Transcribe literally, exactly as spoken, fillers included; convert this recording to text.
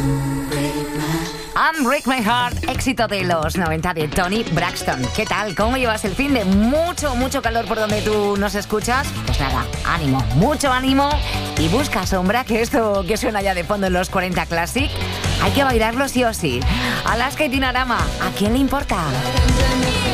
Unbreak My Heart, éxito de los noventa de Toni Braxton. ¿Qué tal? ¿Cómo llevas el fin de mucho, mucho calor por donde tú nos escuchas? Pues nada, ánimo, mucho ánimo y busca sombra, que esto que suena ya de fondo en los cuarenta Classic, hay que bailarlo sí o sí. Alaska y Dinarama, ¿a quién le importa?